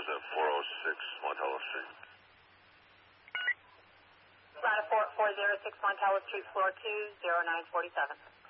was at 406 Montella Street. Ladder 406 Montella Street, floor 2, 0947.